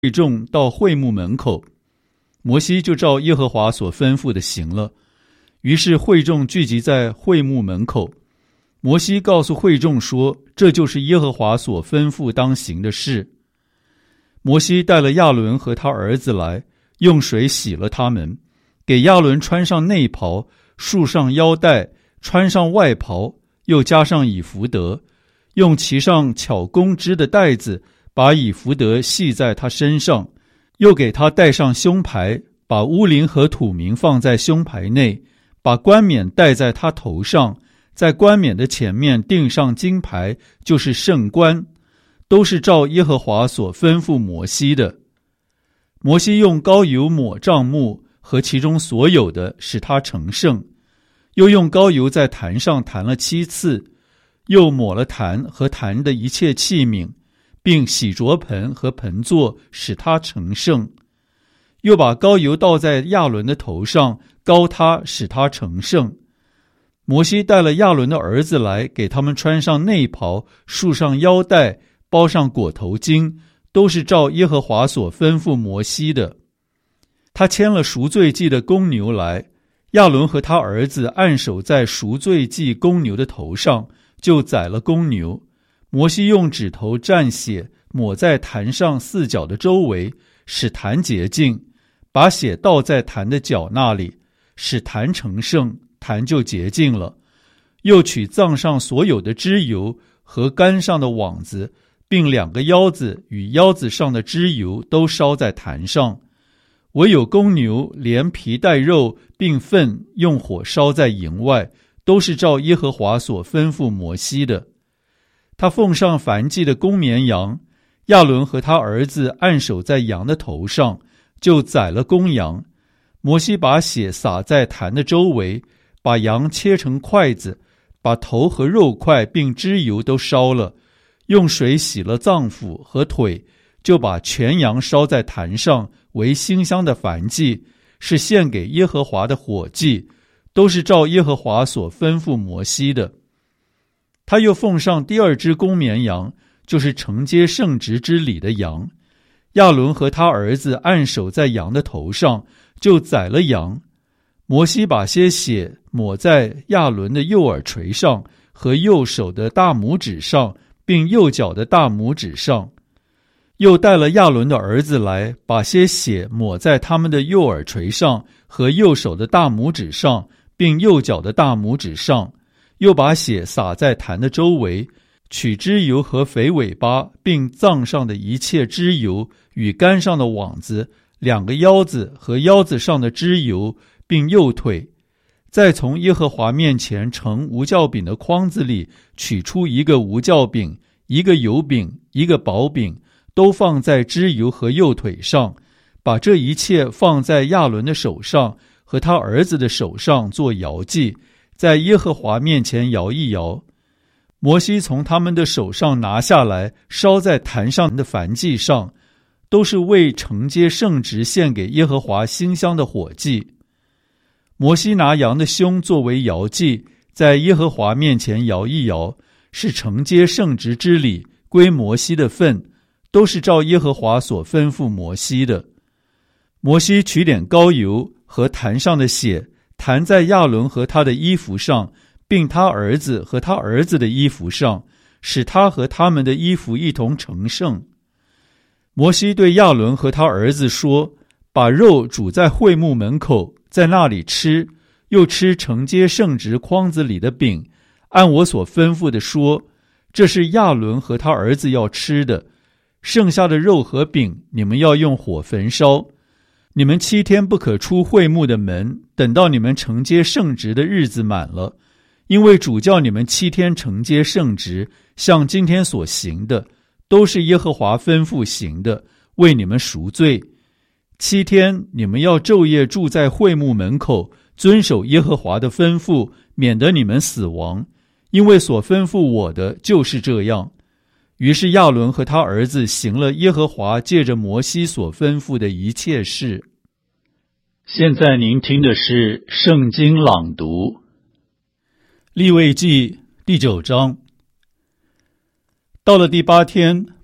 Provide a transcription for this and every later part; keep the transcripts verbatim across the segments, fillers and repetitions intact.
会众到会幕门口，摩西就照耶和华所吩咐的行了。于是会众聚集在会幕门口，摩西告诉会众说，这就是耶和华所吩咐当行的事。摩西带了亚伦和他儿子来，用水洗了他们，给亚伦穿上内袍，束上腰带，穿上外袍，又加上以弗得，用其上巧工织的带子把以弗得系在他身上，又给他戴上胸牌，把乌灵和土明放在胸牌内，把冠冕戴在他头上，在冠冕的前面钉上金牌，就是圣冠，都是照耶和华所吩咐摩西的。摩西用膏油抹帐幕和其中所有的，使它成圣，又用膏油在坛上弹了七次，又抹了坛和坛的一切器皿，并洗濯盆和盆座，使它成圣。又把膏油倒在亚伦的头上，膏他，使他成圣。摩西带了亚伦的儿子来，给他们穿上内袍，束上腰带，包上裹头巾，都是照耶和华所吩咐摩西的。他牵了赎罪祭的公牛来，亚伦和他儿子按手在赎罪祭公牛的头上，就宰了公牛。摩西用指头蘸血，抹在坛上四角的周围，使坛洁净，把血倒在坛的角那里，使坛成圣，坛就洁净了。又取脏上所有的脂油和肝上的网子，并两个腰子与腰子上的脂油都烧在坛上。唯有公牛连皮带肉并粪用火烧在营外，都是照耶和华所吩咐摩西的。他奉上燔祭的公绵羊，亚伦和他儿子按手在羊的头上，就宰了公羊。摩西把血洒在坛的周围，把羊切成筷子，把头和肉块并脂油都烧了，用水洗了脏腑和腿，就把全羊烧在坛上，为馨香的燔祭，是献给耶和华的火祭，都是照耶和华所吩咐摩西的。他又奉上第二只公绵羊，就是承接圣职之礼的羊。亚伦和他儿子按手在羊的头上，就宰了羊。摩西把些血抹在亚伦的右耳垂上和右手的大拇指上，并右脚的大拇指上。又带了亚伦的儿子来，把些血抹在他们的右耳垂上和右手的大拇指上，并右脚的大拇指上。又把血洒在坛的周围，取脂油和肥尾巴，并脏上的一切脂油与肝上的网子，两个腰子和腰子上的脂油，并右腿。再从耶和华面前盛无酵饼的筐子里取出一个无酵饼，一个油饼，一个薄饼，都放在脂油和右腿上，把这一切放在亚伦的手上和他儿子的手上做摇祭，在耶和华面前摇一摇。摩西从他们的手上拿下来，烧在坛上的燔祭上，都是为承接圣职献给耶和华馨香的火祭。摩西拿羊的胸作为摇祭，在耶和华面前摇一摇，是承接圣职之礼，归摩西的份，都是照耶和华所吩咐摩西的。摩西取点膏油和坛上的血，弹在亚伦和他的衣服上，并他儿子和他儿子的衣服上，使他和他们的衣服一同成圣。摩西对亚伦和他儿子说，把肉煮在会幕门口，在那里吃，又吃承接圣职筐子里的饼，按我所吩咐的说，这是亚伦和他儿子要吃的。剩下的肉和饼，你们要用火焚烧。你们七天不可出会幕的门，等到你们承接圣职的日子满了，因为主叫你们七天承接圣职，像今天所行的，都是耶和华吩咐行的，为你们赎罪。七天你们要昼夜住在会幕门口，遵守耶和华的吩咐，免得你们死亡，因为所吩咐我的就是这样。于是亚伦和他儿子行了耶和华借着摩西所吩咐的一切事。现在您听的是圣经朗读，利未记第九章。到了第八天，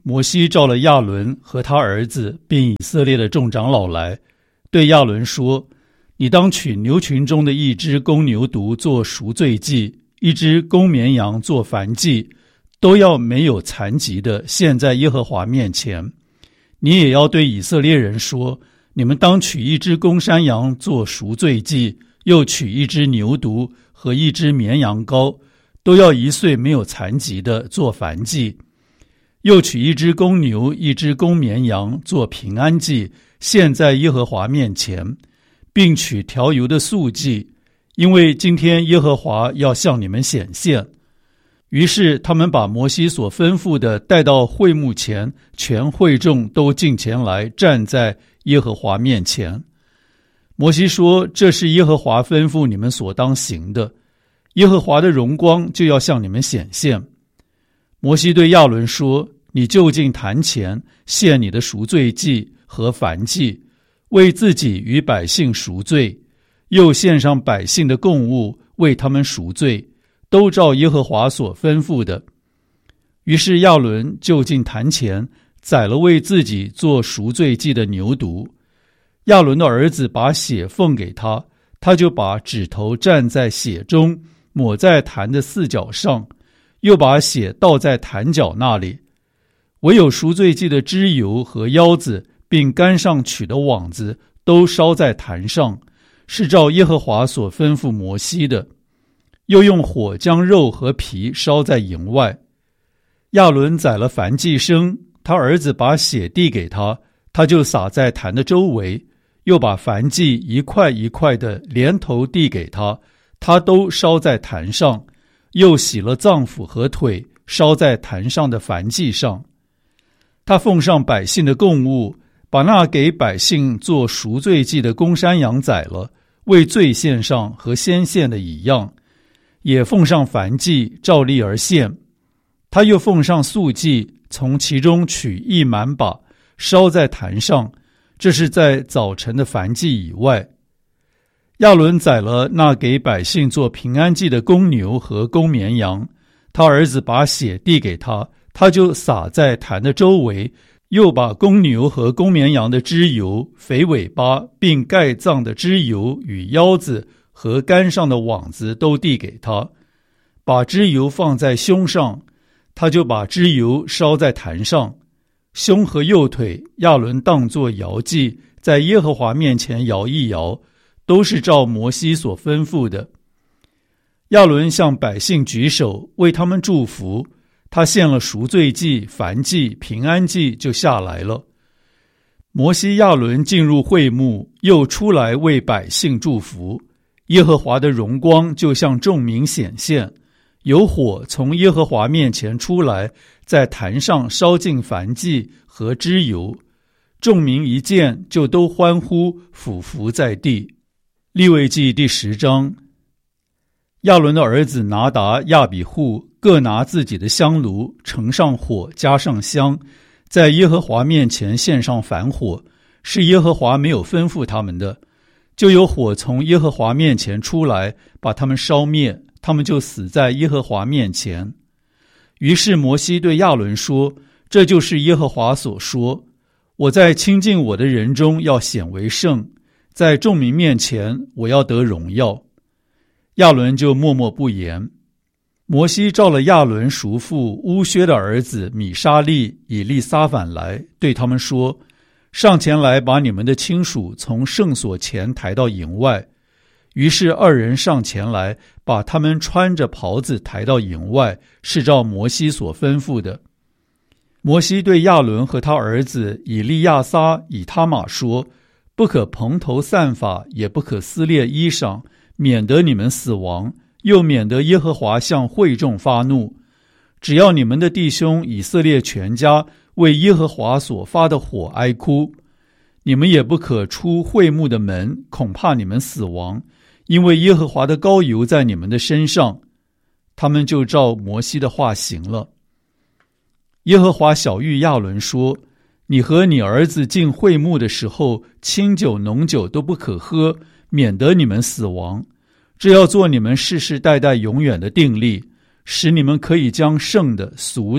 摩西召了亚伦和他儿子并以色列的众长老来，对亚伦说：你当取牛群中的一只公牛犊做赎罪祭，一只公绵羊做燔祭，都要没有残疾的献在耶和华面前。你也要对以色列人说：你们当取一只公山羊做赎罪祭，又取一只牛犊和一只绵羊羔，都要一岁没有残疾的做燔祭。又取一只公牛一只公绵羊做平安祭，献在耶和华面前，并取调油的素祭，因为今天耶和华要向你们显现。于是他们把摩西所吩咐的带到会幕前，全会众都进前来，站在耶和华面前。摩西说：这是耶和华吩咐你们所当行的，耶和华的荣光就要向你们显现。摩西对亚伦说：你就近坛前献你的赎罪祭和燔祭，为自己与百姓赎罪，又献上百姓的供物，为他们赎罪，都照耶和华所吩咐的。于是亚伦就近坛前宰了为自己做赎罪祭的牛犊。亚伦的儿子把血奉给他，他就把指头蘸在血中，抹在坛的四角上，又把血倒在坛角那里。唯有赎罪祭的脂油和腰子并杆上取的网子都烧在坛上，是照耶和华所吩咐摩西的。又用火将肉和皮烧在营外。亚伦宰了燔祭牲，他儿子把血递给他，他就撒在坛的周围，又把燔祭一块一块的连头递给他，他都烧在坛上，又洗了脏腑和腿，烧在坛上的燔祭上。他奉上百姓的供物，把那给百姓做赎罪祭的公山羊宰了，为罪献上，和先献的一样，也奉上燔祭，照例而献。他又奉上素祭，从其中取一满把，烧在坛上，这是在早晨的燔祭以外。亚伦宰了那给百姓做平安祭的公牛和公绵羊，他儿子把血递给他，他就撒在坛的周围，又把公牛和公绵羊的脂油、肥尾巴并盖脏的脂油与腰子和杆上的网子都递给他，把脂油放在胸上，他就把脂油烧在坛上。胸和右腿亚伦当作摇祭，在耶和华面前摇一摇，都是照摩西所吩咐的。亚伦向百姓举手，为他们祝福，他献了赎罪祭、燔祭、平安祭，就下来了。摩西亚伦进入会幕，又出来为百姓祝福。耶和华的荣光就向众民显现，有火从耶和华面前出来，在坛上烧尽燔祭和脂油。众民一见，就都欢呼，俯伏在地。利未记第十章。亚伦的儿子拿达、亚比户各拿自己的香炉，盛上火，加上香，在耶和华面前献上燔火，是耶和华没有吩咐他们的。就有火从耶和华面前出来，把他们烧灭，他们就死在耶和华面前。于是摩西对亚伦说：这就是耶和华所说，我在亲近我的人中要显为圣，在众民面前我要得荣耀。亚伦就默默不言。摩西召了亚伦叔父乌薛的儿子米沙利、以利撒反来，对他们说：上前来，把你们的亲属从圣所前抬到营外。于是二人上前来，把他们穿着袍子抬到营外，是照摩西所吩咐的。摩西对亚伦和他儿子以利亚撒、以他玛说：不可蓬头散发，也不可撕裂衣裳，免得你们死亡，又免得耶和华向会众发怒。只要你们的弟兄以色列全家为耶和华所发的火哀哭，你们也不可出会幕的门，恐怕你们死亡，因为耶和华的膏油在你们的身上。他们就照摩西的话行了。耶和华晓谕亚伦说：你和你儿子进会幕的时候，清酒浓酒都不可喝，免得你们死亡。这要做你们世世代代永远的定例，使你们可以将圣的、俗的、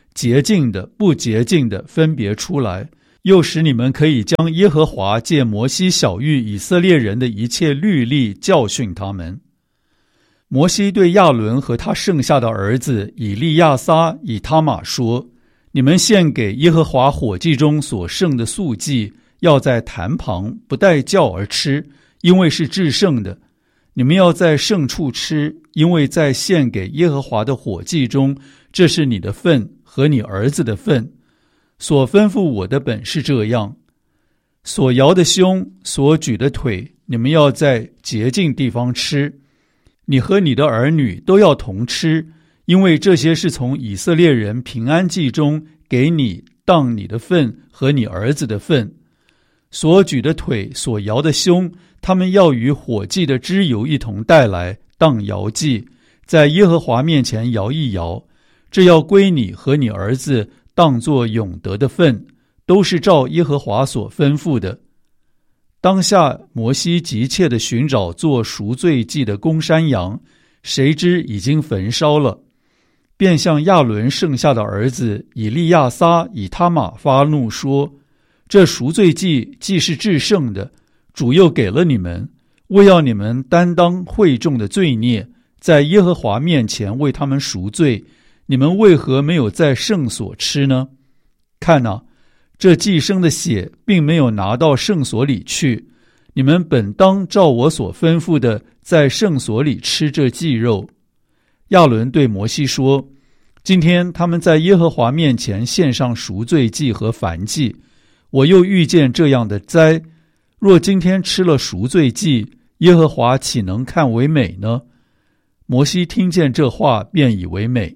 洁净的、不洁净的分别出来，又使你们可以将耶和华借摩西晓谕以色列人的一切律例教训他们。摩西对亚伦和他剩下的儿子以利亚撒、以他玛说：你们献给耶和华火祭中所剩的素祭，要在坛旁不带酵而吃，因为是至圣的。你们要在圣处吃，因为在献给耶和华的火祭中，这是你的份和你儿子的份。所吩咐我的本是这样：所摇的胸，所举的腿，你们要在洁净地方吃。你和你的儿女都要同吃，因为这些是从以色列人平安祭中给你当你的份和你儿子的份。所举的腿，所摇的胸，他们要与火祭的脂油一同带来，当摇祭，在耶和华面前摇一摇。这要归你和你儿子当作永得的份，都是照耶和华所吩咐的。当下摩西急切地寻找做赎罪祭的公山羊，谁知已经焚烧了，便向亚伦剩下的儿子以利亚撒、以他玛发怒说：这赎罪祭既是至圣的，主又给了你们，为要你们担当会众的罪孽，在耶和华面前为他们赎罪，你们为何没有在圣所吃呢？看哪，这祭牲的血并没有拿到圣所里去，你们本当照我所吩咐的，在圣所里吃这祭肉。亚伦对摩西说：今天他们在耶和华面前献上赎罪祭和燔祭，我又遇见这样的灾，若今天吃了赎罪祭，耶和华岂能看为美呢？摩西听见这话，便以为美。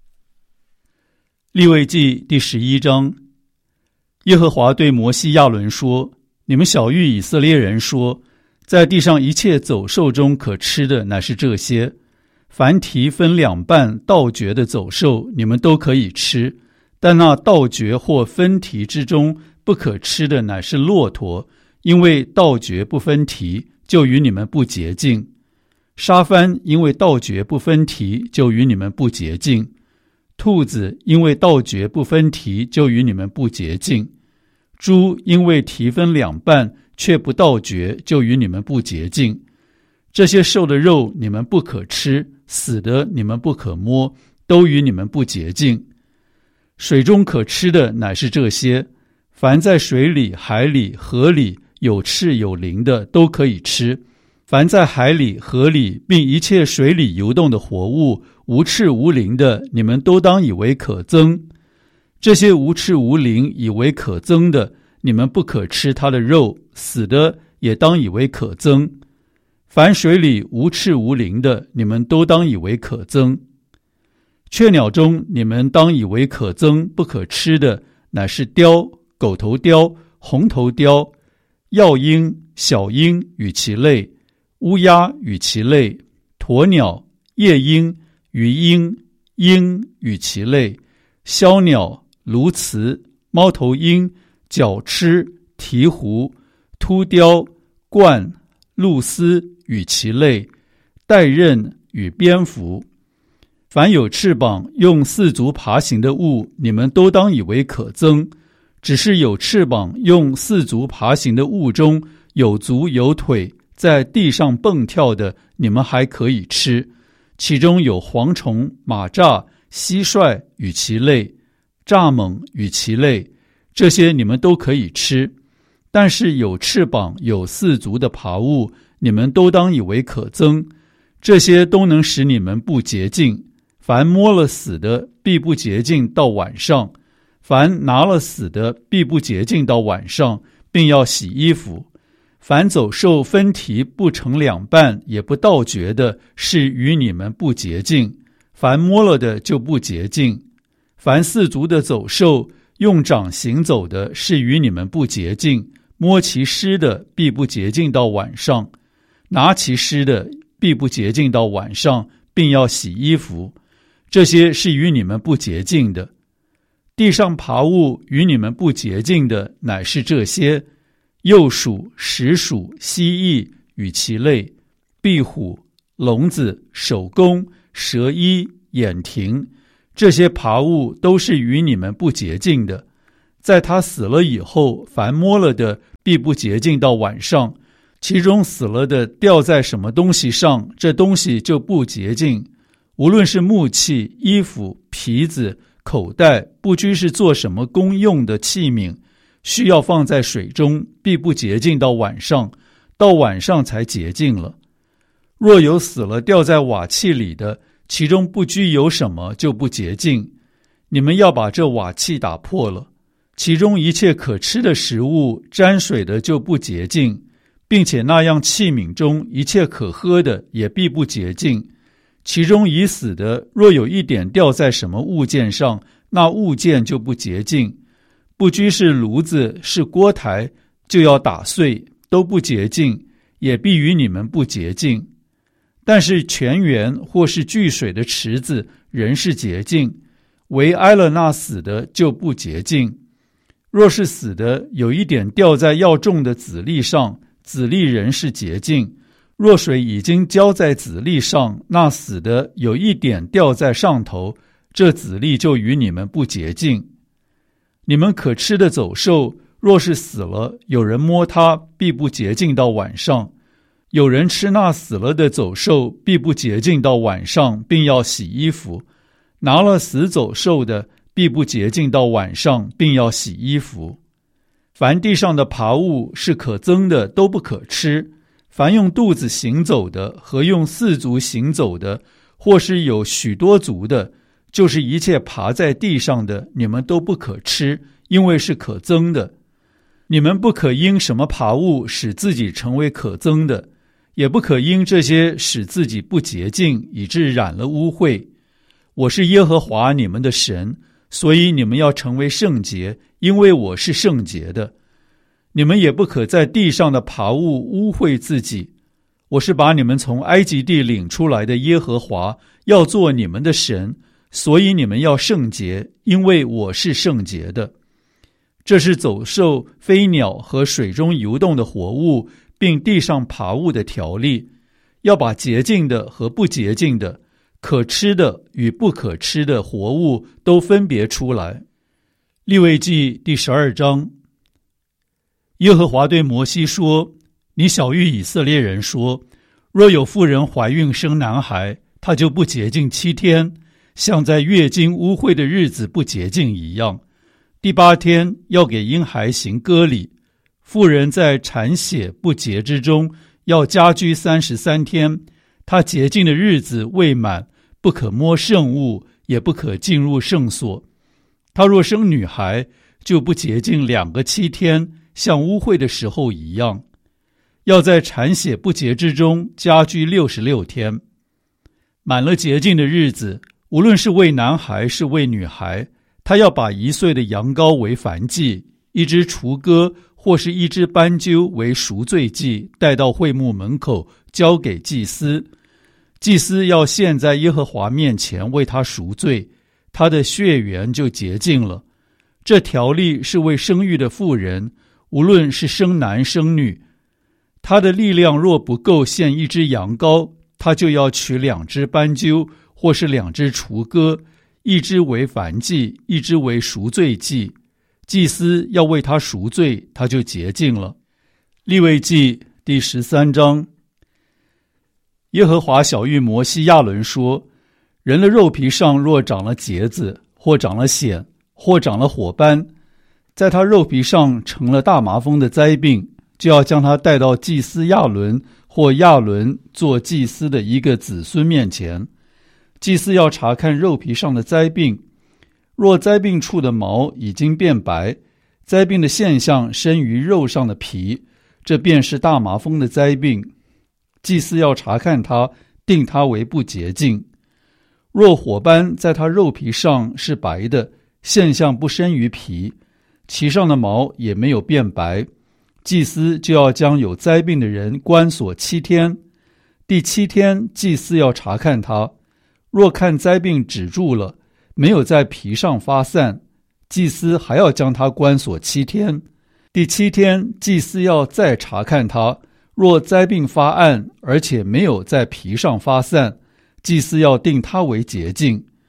利未记第十一章。耶和华对摩西亚伦说：你们晓谕以色列人说，在地上一切走兽中可吃的乃是这些，凡蹄分两半倒嚼的走兽，你们都可以吃，但那倒嚼或分蹄之中不可吃的乃是骆驼，因为倒嚼不分蹄，就与你们不洁净。沙番因为倒嚼不分蹄，就与你们不洁净。兔子因为倒嚼不分蹄，就与你们不洁净。猪因为蹄分两半，却不倒嚼，就与你们不洁净。这些兽的肉你们不可吃，死的你们不可摸，都与你们不洁净。水中可吃的乃是这些，凡在水里、海里、河里有翅有鳞的都可以吃，凡在海里、河里并一切水里游动的活物，无翅无鳞的，你们都当以为可憎。这些无翅无鳞以为可憎的，你们不可吃它的肉，死的也当以为可憎。凡水里无翅无鳞的，你们都当以为可憎。雀鸟中你们当以为可憎不可吃的，乃是雕、狗头雕、红头雕、药鹰、小鹰与其类，乌鸦与其类，鸵鸟、夜鹰、鱼鹰、鹰与其类，枭鸟、鸬鹚、猫头鹰、角鸱、鹈鹕、秃雕、鹳、鹭鸶与其类，带刃与蝙蝠。凡有翅膀用四足爬行的物，你们都当以为可憎，只是有翅膀用四足爬行的物中有足有腿，在地上蹦跳的，你们还可以吃，其中有蝗虫、马蚱、蟋蟀与其类，蚱蜢与其类，这些你们都可以吃。但是有翅膀有四足的爬物，你们都当以为可憎，这些都能使你们不洁净。凡摸了死的，必不洁净到晚上；凡拿了死的，必不洁净到晚上，并要洗衣服。凡走兽分蹄不成两半，也不倒嚼的，是与你们不洁净；凡摸了的就不洁净。凡四足的走兽用掌行走的，是与你们不洁净，摸其尸的，必不洁净到晚上；拿其尸的，必不洁净到晚上，并要洗衣服。这些是与你们不洁净的。地上爬物与你们不洁净的，乃是这些：鼬鼠、石鼠、蜥蜴与其类，壁虎、聋子、手工、蛇衣、眼蜓， 这些爬物都是与你们不洁净的。在他死了以后，凡摸了的必不洁净到晚上，其中死了的掉在什么东西上，这东西就不洁净。无论是木器、衣服、皮子、口袋，不拘是做什么公用的器皿，需要放在水中，必不洁净到晚上，到晚上才洁净了。若有死了掉在瓦器里的，其中不拘有什么，就不洁净。你们要把这瓦器打破了。其中一切可吃的食物沾水的就不洁净，并且那样器皿中一切可喝的也必不洁净。其中已死的，若有一点掉在什么物件上，那物件就不洁净。不拘是炉子是锅台，就要打碎，都不洁净，也必与你们不洁净。但是泉源或是聚水的池子仍是洁净，唯挨了那死的就不洁净。若是死的有一点掉在要种的籽粒上，籽粒仍是洁净。若水已经浇在籽粒上，那死的有一点掉在上头，这籽粒就与你们不洁净。你们可吃的走兽，若是死了，有人摸它，必不洁净到晚上。有人吃那死了的走兽，必不洁净到晚上，并要洗衣服。拿了死走兽的，必不洁净到晚上，并要洗衣服。凡地上的爬物是可憎的，都不可吃。凡用肚子行走的和用四足行走的，或是有许多足的，就是一切爬在地上的，你们都不可吃，因为是可憎的。你们不可因什么爬物使自己成为可憎的，也不可因这些使自己不洁净，以致染了污秽。我是耶和华你们的神，所以你们要成为圣洁，因为我是圣洁的。你们也不可在地上的爬物污秽自己。我是把你们从埃及地领出来的耶和华，要做你们的神，所以你们要圣洁，因为我是圣洁的。这是走兽、飞鸟和水中游动的活物，并地上爬物的条例，要把洁净的和不洁净的、可吃的与不可吃的活物都分别出来。利未记第十二章。耶和华对摩西说：你晓谕以色列人说，若有妇人怀孕生男孩，她就不洁净七天，像在月经污秽的日子不洁净一样。第八天要给婴孩行割礼。妇人在产血不洁之中，要家居三十三天。她洁净的日子未满，不可摸圣物，也不可进入圣所。她若生女孩，就不洁净两个七天，像污秽的时候一样。要在产血不洁之中家居六十六天。满了洁净的日子，无论是为男孩是为女孩，他要把一岁的羊羔为燔祭，一只雏鸽或是一只斑鸠为赎罪祭，带到会幕门口，交给祭司。祭司要献在耶和华面前为他赎罪，他的血源就洁净了。这条例是为生育的妇人，无论是生男生女。他的力量若不够献一只羊羔，他就要取两只斑鸠或是两只雏鸽，一只为燔祭，一只为赎罪祭。祭司要为他赎罪，他就洁净了。利未记第十三章。耶和华晓谕摩西亚伦说，人的肉皮上若长了疖子，或长了癣，或长了火斑，在他肉皮上成了大麻风的灾病，就要将他带到祭司亚伦或亚伦做祭司的一个子孙面前。祭司要查看肉皮上的灾病，若灾病处的毛已经变白，灾病的现象生于肉上的皮，这便是大麻风的灾病。祭司要查看他，定他为不洁净。若火斑在他肉皮上是白的，现象不生于皮，其上的毛也没有变白，祭司就要将有灾病的人关锁七天。第七天，祭司要查看他，若看灾病止住了，没有在皮上发散，祭司还要将他关锁七天。第七天，祭司要再查看他，若灾病发暗，而且没有在皮上发散，祭司要定他为洁净。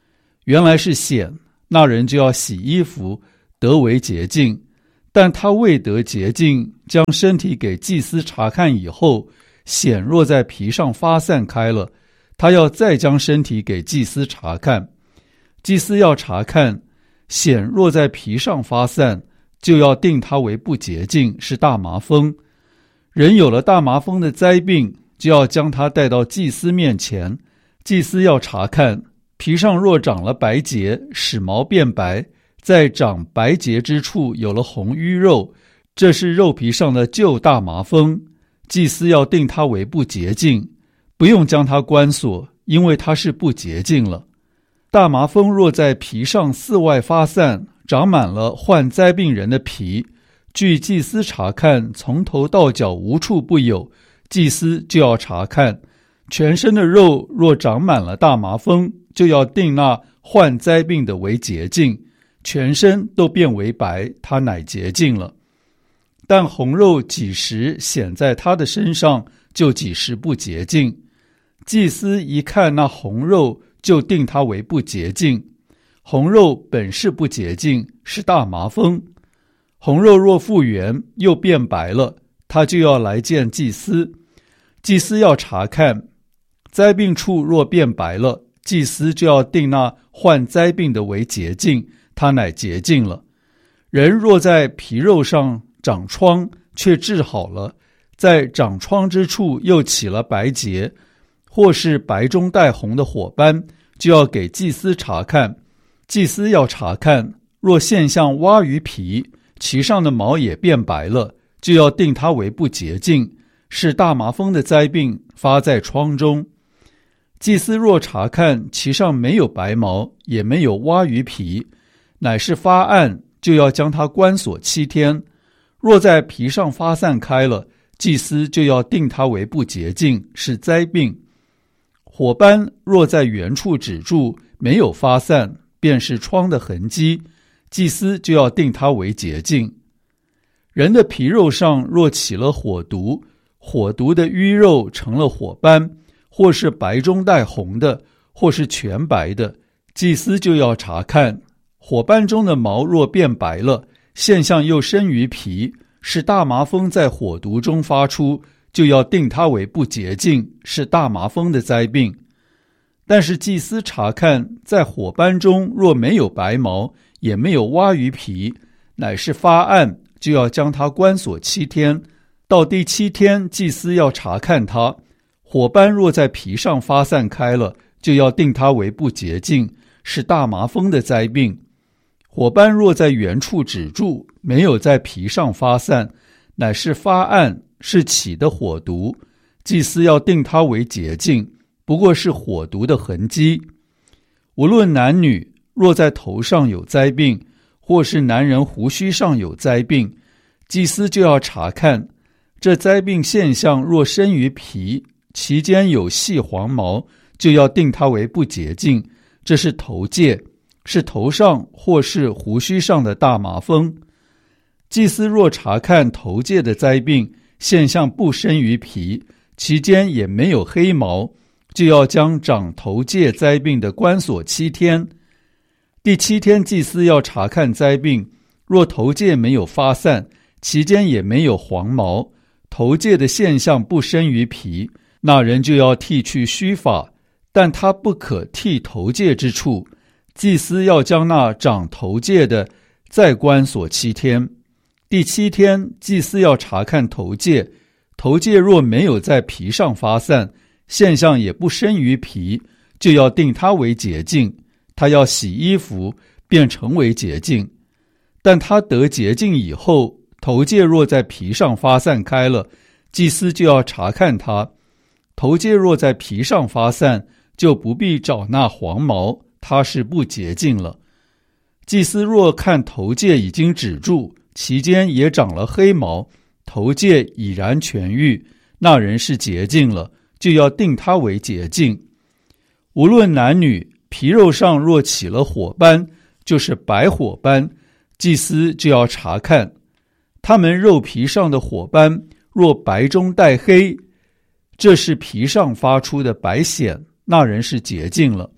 原来是癣，那人就要洗衣服，得为洁净。但他未得洁净，将身体给祭司查看以后，癣若在皮上发散开了，他要再将身体给祭司查看。祭司要查看，癣若在皮上发散，就要定他为不洁净，是大麻风。人有了大麻风的灾病，就要将他带到祭司面前，祭司要查看，皮上若长了白结，使毛变白，在长白结之处有了红瘀肉，这是肉皮上的旧大麻风。祭司要定他为不洁净，不用将他关锁，因为他是不洁净了。大麻风若在皮上四外发散，长满了患灾病人的皮，据祭司查看，从头到脚无处不有，祭司就要查看。全身的肉若长满了大麻风，就要定那患灾病的为洁净，全身都变为白，他乃洁净了。但红肉几时显在他的身上，就几时不洁净。祭司一看那红肉，就定他为不洁净。红肉本是不洁净，是大麻风。红肉若复原，又变白了，他就要来见祭司。祭司要查看，灾病处若变白了，祭司就要定那患灾病的为洁净，他乃洁净了。人若在皮肉上长疮，却治好了，在长疮之处又起了白结，或是白中带红的火斑，就要给祭司查看。祭司要查看，若现象蛙鱼皮，其上的毛也变白了，就要定它为不洁净，是大麻风的灾病发在疮中。祭司若查看其上没有白毛，也没有蛙鱼皮，乃是发暗，就要将它关锁七天。若在皮上发散开了，祭司就要定它为不洁净，是灾病。火斑若在原处止住，没有发散，便是疮的痕迹，祭司就要定它为洁净。人的皮肉上若起了火毒，火毒的淤肉成了火斑，或是白中带红的，或是全白的，祭司就要查看。火斑中的毛若变白了，现象又生于皮，是大麻风在火毒中发出，就要定它为不洁净，是大麻风的灾病。但是祭司查看，在火斑中若没有白毛，也没有蛙鱼皮，乃是发暗，就要将它关锁七天。到第七天，祭司要查看它。火斑若在皮上发散开了，就要定它为不洁净，是大麻风的灾病。火斑若在原处止住，没有在皮上发散，乃是发暗，是起的火毒，祭司要定它为洁净，不过是火毒的痕迹。无论男女，若在头上有灾病，或是男人胡须上有灾病，祭司就要查看。这灾病现象若生于皮，其间有细黄毛，就要定它为不洁净，这是头疥，是头上或是胡须上的大麻风。祭司若查看头疥的灾病现象不生于皮，其间也没有黑毛，就要将长头疥灾病的关锁七天。第七天，祭司要查看灾病，若头疥没有发散，其间也没有黄毛，头疥的现象不生于皮，那人就要剃去须发，但他不可剃头疥之处。祭司要将那长头疥的再关锁七天。第七天，祭司要查看头疥，头疥若没有在皮上发散，现象也不生于皮，就要定它为洁净。他要洗衣服，便成为洁净。但他得洁净以后，头疥若在皮上发散开了，祭司就要查看它。头疥若在皮上发散，就不必找那黄毛，它是不洁净了。祭司若看头疥已经止住，其间也长了黑毛，头疥已然痊愈，那人是洁净了，就要定他为洁净。无论男女，皮肉上若起了火斑，就是白火斑，祭司就要查看。他们肉皮上的火斑若白中带黑，这是皮上发出的白癣，那人是洁净了。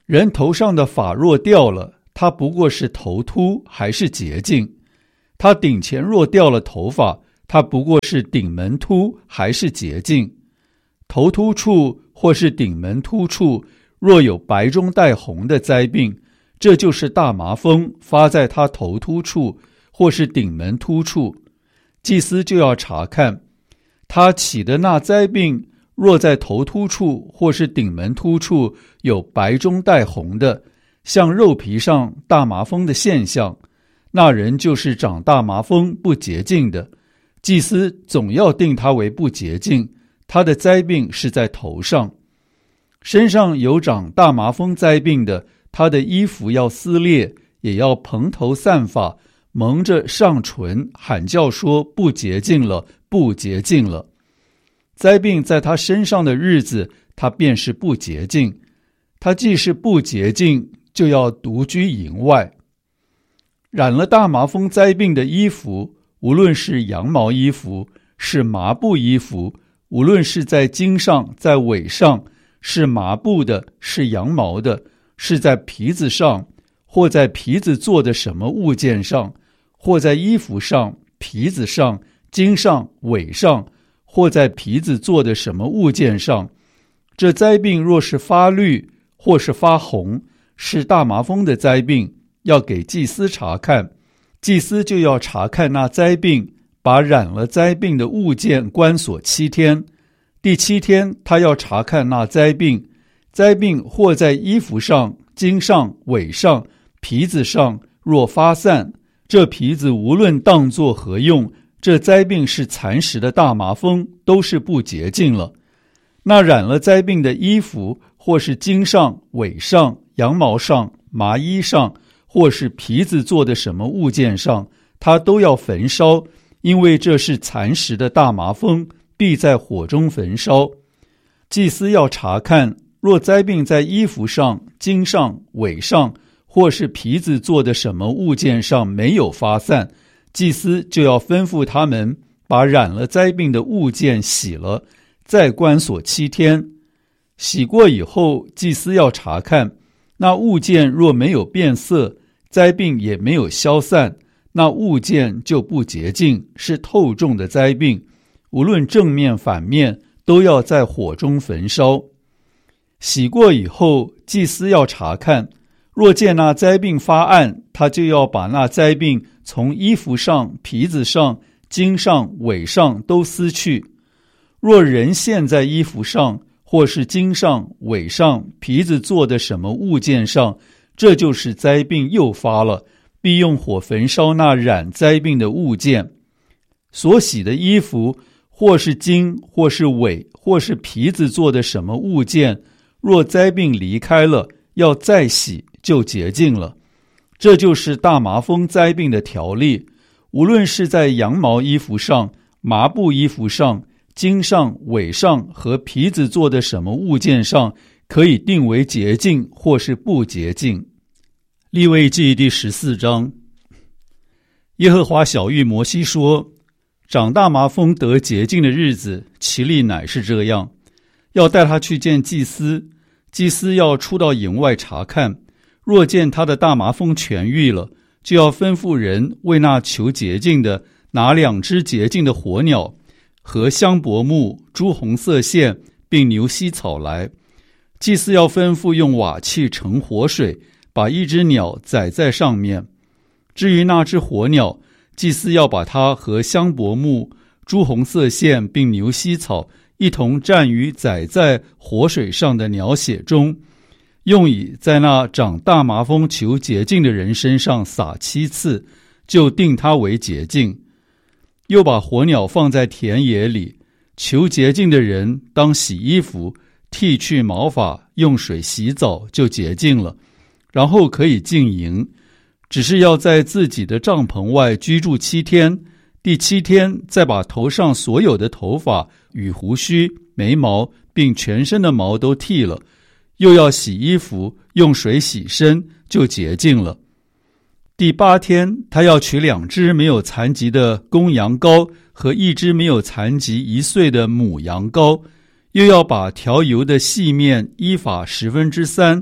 人头上的发若掉了，他不过是头秃还是洁净？他顶前若掉了头发，他不过是顶门秃还是洁净？头秃处或是顶门秃处若有白中带红的灾病，这就是大麻风发在他头秃处或是顶门秃处，祭司就要查看他起的那灾病，若在头秃处或是顶门秃处有白中带红的，像肉皮上大麻风的现象，那人就是长大麻风不洁净的，祭司总要定他为不洁净，他的灾病是在头上。身上有长大麻风灾病的，他的衣服要撕裂，也要蓬头散发，蒙着上唇，喊叫说不洁净了，不洁净了。灾病在他身上的日子，他便是不洁净。他既是不洁净，就要独居营外。染了大麻风灾病的衣服，无论是羊毛衣服，是麻布衣服，无论是在襟上，在尾上，是麻布的，是羊毛的，是在皮子上，或在皮子做的什么物件上，或在衣服上、皮子上、襟上、尾上，或在皮子做的什么物件上，这灾病若是发绿，或是发红，是大麻风的灾病，要给祭司查看。祭司就要查看那灾病，把染了灾病的物件关锁七天。第七天，他要查看那灾病，灾病或在衣服上、襟上、尾上、皮子上，若发散，这皮子无论当作何用，这灾病是蚕食的大麻风，都是不洁净了。那染了灾病的衣服，或是襟上、尾上、羊毛上、麻衣上，或是皮子做的什么物件上，他都要焚烧，因为这是蚕食的大麻风，必在火中焚烧。祭司要查看，若灾病在衣服上、襟上、尾上，或是皮子做的什么物件上没有发散，祭司就要吩咐他们把染了灾病的物件洗了，再关锁七天。洗过以后，祭司要查看，那物件若没有变色，灾病也没有消散，那物件就不洁净，是透重的灾病，无论正面反面，都要在火中焚烧。洗过以后，祭司要查看，若见那灾病发暗，他就要把那灾病从衣服上、皮子上、襟上、尾上都撕去。若人陷在衣服上，或是襟上、尾上、皮子做的什么物件上，这就是灾病又发了，必用火焚烧那染灾病的物件。所洗的衣服，或是襟，或是尾，或是皮子做的什么物件，若灾病离开了，要再洗，就洁净了。这就是大麻风灾病的条例，无论是在羊毛衣服上、麻布衣服上、襟上、尾上和皮子做的什么物件上，可以定为洁净或是不洁净。利未记第十四章，耶和华晓谕摩西说，长大麻风得洁净的日子，其例乃是这样，要带他去见祭司，祭司要出到营外查看，若见他的大麻风痊愈了，就要吩咐人为那求洁净的拿两只洁净的火鸟和香柏木、朱红色线并牛膝草来。祭司要吩咐用瓦器盛活水，把一只鸟宰在上面。至于那只火鸟，祭司要把它和香柏木、朱红色线并牛膝草一同蘸于宰在活水上的鸟血中，用以在那长大麻风求洁净的人身上撒七次，就定他为洁净。又把火鸟放在田野里，求洁净的人当洗衣服，剃去毛发，用水洗澡，就洁净了，然后可以进营，只是要在自己的帐篷外居住七天，第七天再把头上所有的头发与胡须、眉毛并全身的毛都剃了，又要洗衣服，用水洗身，就洁净了。第八天，他要取两只没有残疾的公羊羔和一只没有残疾一岁的母羊羔，又要把调油的细面依法十分之三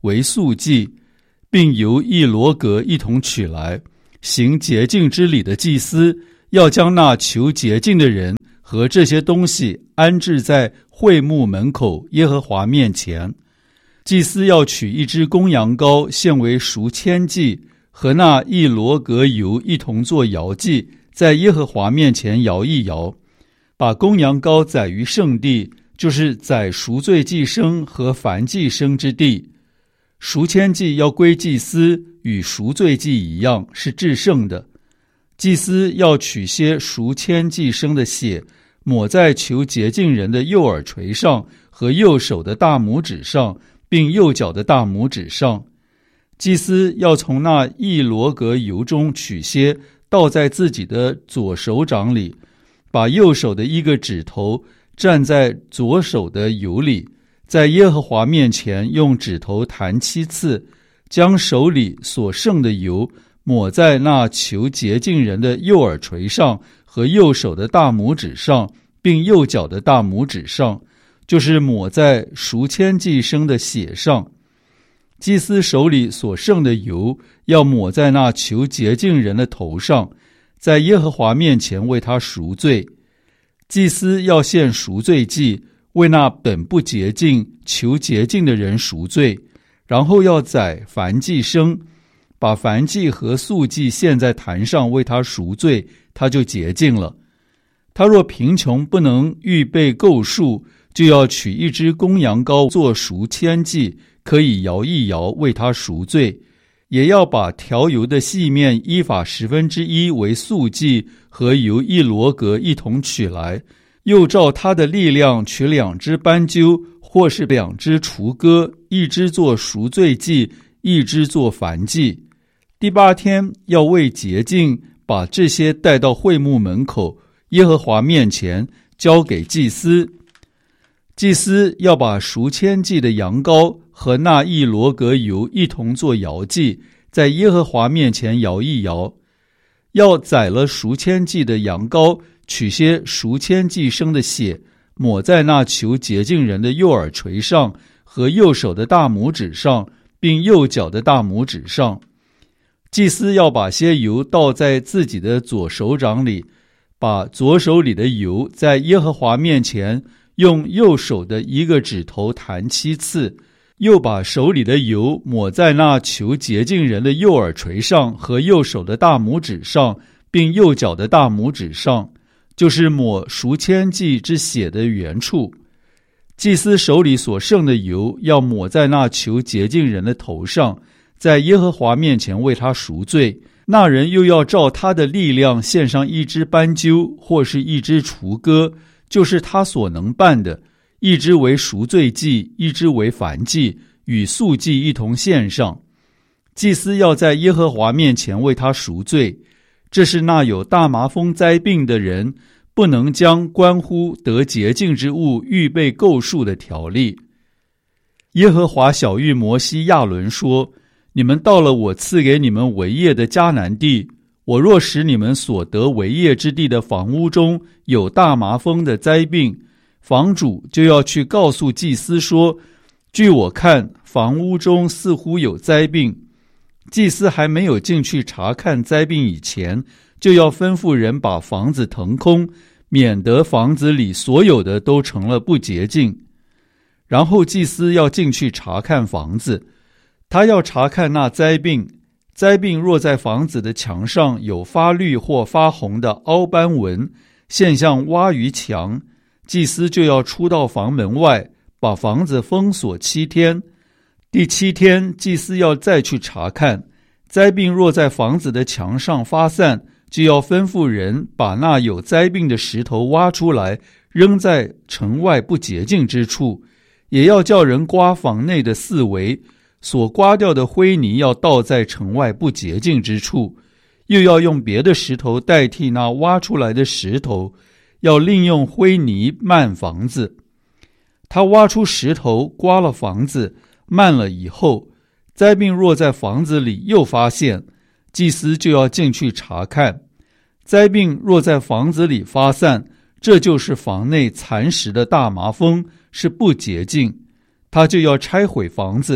为素祭，并由一罗革一同取来，行洁净之礼的祭司要将那求洁净的人和这些东西安置在会幕门口耶和华面前。祭司要取一只公羊羔献为赎愆祭，和那一罗革油一同做摇祭，在耶和华面前摇一摇，把公羊羔宰于圣地，就是宰赎罪祭牲和燔祭牲之地。赎愆祭要归祭司，与赎罪祭一样，是至圣的。祭司要取些赎愆祭牲的血，抹在求洁净人的右耳垂上和右手的大拇指上，并右脚的大拇指上。祭司要从那一罗革油中取些，倒在自己的左手掌里，把右手的一个指头蘸在左手的油里，在耶和华面前用指头弹七次，将手里所剩的油抹在那求洁净人的右耳垂上和右手的大拇指上，并右脚的大拇指上，就是抹在赎愆祭牲的血上。祭司手里所剩的油要抹在那求洁净人的头上，在耶和华面前为他赎罪。祭司要献赎罪祭，为那本不洁净求洁净的人赎罪，然后要宰燔祭牲，把燔祭和素祭献在坛上为他赎罪，他就洁净了。他若贫穷不能预备够数，就要取一只公羊羔做赎愆祭，可以摇一摇为他赎罪。也要把调油的细面依法十分之一为素祭，和由一罗革一同取来，又照他的力量取两只斑鸠，或是两只雏鸽，一只做赎罪祭，一只做燔祭。第八天要为洁净，把这些带到会幕门口耶和华面前，交给祭司。祭司要把赎愆祭的羊羔和那一罗革油一同做摇祭，在耶和华面前摇一摇。要宰了赎愆祭的羊羔，取些赎愆祭牲的血，抹在那求洁净人的右耳垂上和右手的大拇指上，并右脚的大拇指上。祭司要把些油倒在自己的左手掌里，把左手里的油在耶和华面前用右手的一个指头弹七次，又把手里的油抹在那求洁净人的右耳垂上和右手的大拇指上，并右脚的大拇指上，就是抹赎愆祭之血的原处。祭司手里所剩的油要抹在那求洁净人的头上，在耶和华面前为他赎罪。那人又要照他的力量献上一只斑鸠，或是一只雏鸽，就是他所能办的，一只为赎罪祭，一只为燔祭，与素祭一同献上。祭司要在耶和华面前为他赎罪。这是那有大麻风灾病的人不能将关乎得洁净之物预备够数的条例。耶和华晓谕摩西亚伦说：你们到了我赐给你们为业的迦南地，我若使你们所得为业之地的房屋中有大麻风的灾病，房主就要去告诉祭司说：据我看，房屋中似乎有灾病。祭司还没有进去查看灾病以前，就要吩咐人把房子腾空，免得房子里所有的都成了不洁净。然后祭司要进去查看房子，他要查看那灾病。灾病若在房子的墙上有发绿或发红的凹斑纹，现象挖于墙，祭司就要出到房门外，把房子封锁七天。第七天，祭司要再去查看。灾病若在房子的墙上发散，就要吩咐人把那有灾病的石头挖出来，扔在城外不洁净之处。也要叫人刮房内的四围，所刮掉的灰泥要倒在城外不洁净之处。又要用别的石头代替那挖出来的石头，要另用灰泥漫房子。他挖出石头刮了房子，漫了以后，灾病若在房子里又发现，祭司就要进去查看。灾病若在房子里发散，这就是房内蚕食的大麻风，是不洁净。他就要拆毁房子，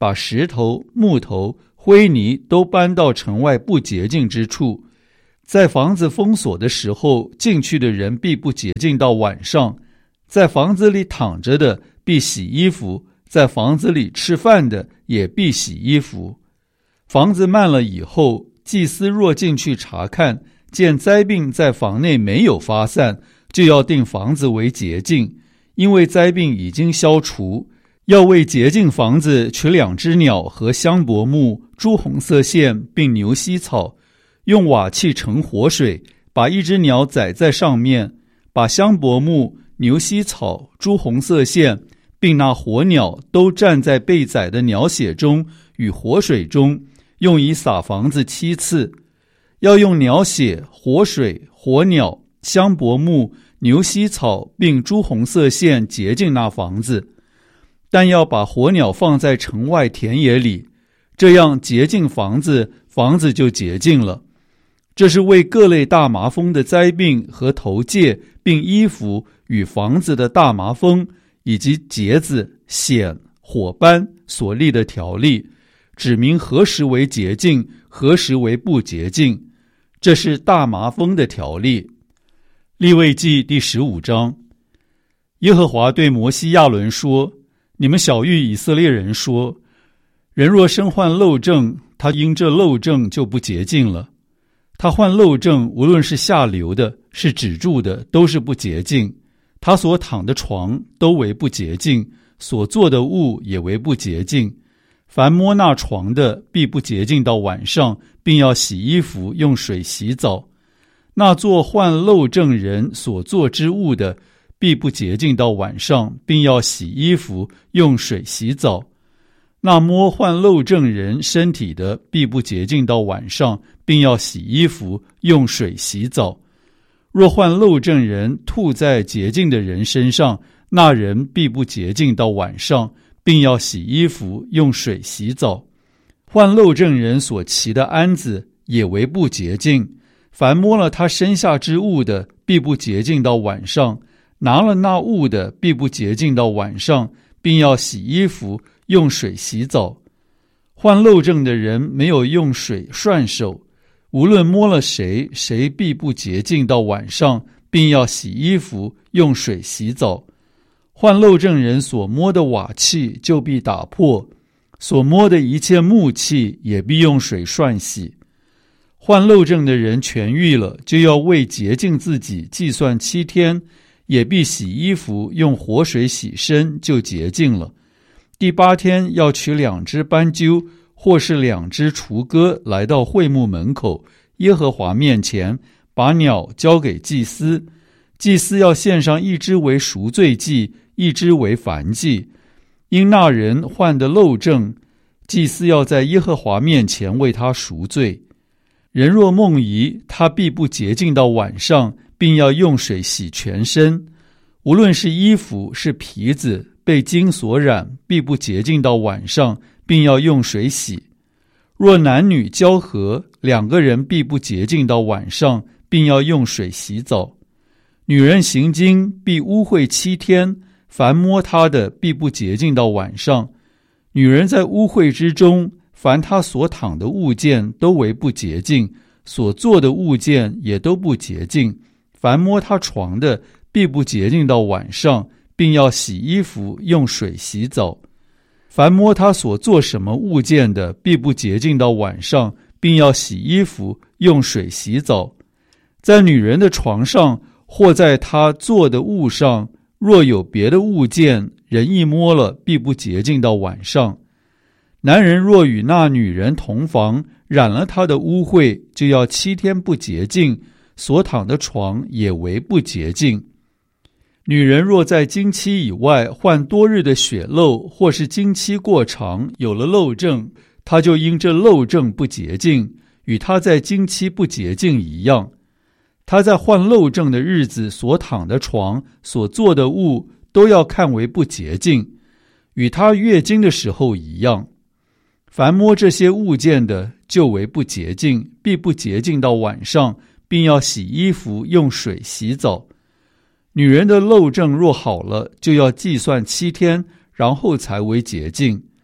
把石头、木头、灰泥都搬到城外不洁净之处。在房子封锁的时候，进去的人必不洁净到晚上。在房子里躺着的必洗衣服，在房子里吃饭的也必洗衣服。房子漫了以后，祭司若进去查看，见灾病在房内没有发散，就要定房子为洁净，因为灾病已经消除。要为洁净房子取两只鸟和香柏木、朱红色线并牛膝草，用瓦器盛活水，把一只鸟宰在上面，把香柏木、牛膝草、朱红色线并那活鸟都蘸在被宰的鸟血中与活水中，用以洒房子七次。要用鸟血、活水、活鸟、香柏木、牛膝草并朱红色线洁净那房子，但要把活鸟放在城外田野里，这样洁净房子，房子就洁净了。这是为各类大麻风的灾病和头疥并衣服与房子的大麻风以及疖子、癣、火斑所立的条例，指明何时为洁净，何时为不洁净。这是大麻风的条例。利未记第十五章。耶和华对摩西亚伦说：你们晓谕以色列人说，人若身患漏症，他因这漏症就不洁净了。他患漏症，无论是下流的，是止住的，都是不洁净。他所躺的床都为不洁净，所做的物也为不洁净。凡摸那床的，必不洁净到晚上，并要洗衣服，用水洗澡。那做患漏症人所做之物的，必不洁净到晚上，并要洗衣服，用水洗澡。那摸患漏症人身体的，必不洁净到晚上，并要洗衣服，用水洗澡。若患漏症人吐在洁净的人身上，那人必不洁净到晚上，并要洗衣服，用水洗澡。患漏症人所骑的鞍子也为不洁净，凡摸了他身下之物的，必不洁净到晚上；拿了那物的，必不洁净到晚上，并要洗衣服，用水洗澡。患漏症的人没有用水涮手，无论摸了谁，谁必不洁净到晚上，并要洗衣服，用水洗澡。患漏症人所摸的瓦器就必打破，所摸的一切木器也必用水涮洗。患漏症的人痊愈了，就要为洁净自己计算七天，也必洗衣服，用活水洗身，就洁净了。第八天要取两只斑鸠，或是两只雏鸽，来到会幕门口，耶和华面前，把鸟交给祭司。祭司要献上一只为赎罪祭，一只为燔祭。因那人患的漏症，祭司要在耶和华面前为他赎罪。人若梦遗，他必不洁净到晚上，并要用水洗全身。无论是衣服是皮子，被金所染，必不洁净到晚上，并要用水洗。若男女交合，两个人必不洁净到晚上，并要用水洗澡。女人行经必污秽七天，凡摸她的必不洁净到晚上。女人在污秽之中，凡她所躺的物件都为不洁净，所做的物件也都不洁净。凡摸她床的必不洁净到晚上，并要洗衣服，用水洗澡。凡摸她所做什么物件的，必不洁净到晚上，并要洗衣服，用水洗澡。在女人的床上，或在她做的物上，若有别的物件，人一摸了，必不洁净到晚上。男人若与那女人同房，染了她的污秽，就要七天不洁净，所躺的床也为不洁净。女人若在经期以外患多日的血漏，或是经期过长，有了漏症，她就因这漏症不洁净，与她在经期不洁净一样。她在患漏症的日子所躺的床，所做的物，都要看为不洁净，与她月经的时候一样。凡摸这些物件的，就为不洁净，必不洁净到晚上，并要洗衣服，用水洗澡。女人的漏症若好了，就要计算七天，然后才为洁净。